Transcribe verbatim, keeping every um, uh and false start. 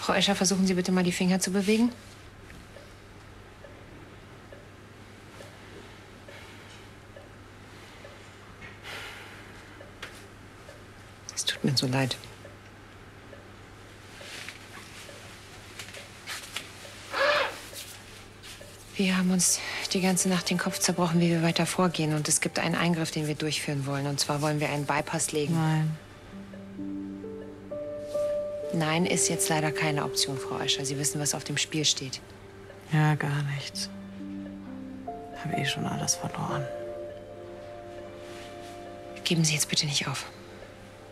Frau Escher, versuchen Sie bitte mal die Finger zu bewegen. Es tut mir so leid. Wir haben uns die ganze Nacht den Kopf zerbrochen, wie wir weiter vorgehen. Und es gibt einen Eingriff, den wir durchführen wollen. Und zwar wollen wir einen Bypass legen. Nein. Nein ist jetzt leider keine Option, Frau Escher. Sie wissen, was auf dem Spiel steht. Ja, gar nichts. Habe eh schon alles verloren. Geben Sie jetzt bitte nicht auf.